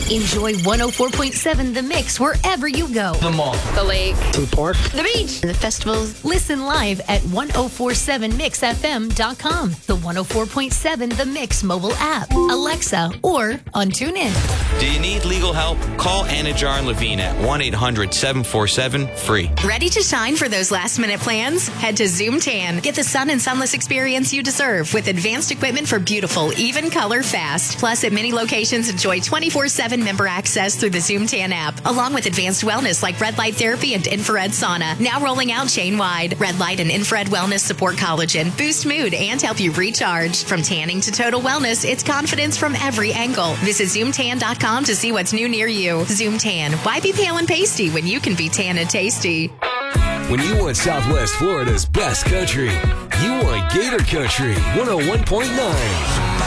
Enjoy 104.7 The Mix wherever you go. The mall. The lake. To the park. The beach. The festivals. Listen live at 1047mixfm.com, the 104.7 The Mix mobile app, Alexa, or on TuneIn. Do you need legal help? Call Anajar and Levine at 1-800-747-FREE. Ready to shine for those last-minute plans? Head to Zoom Tan. Get the sun and sunless experience you deserve with advanced equipment for beautiful, even color fast. Plus, at many locations, enjoy 24/7 member access through the Zoom Tan app, along with advanced wellness like red light therapy and infrared sauna. Now rolling out chain-wide. Red light and infrared wellness support collagen, boost mood, and help you recharge. From tanning to total wellness, it's confidence from every angle. Visit ZoomTan.com to see what's new near you. Zoom Tan. Why be pale and pasty when you can be tan and tasty? When you want Southwest Florida's best country, you want Gator Country 101.9.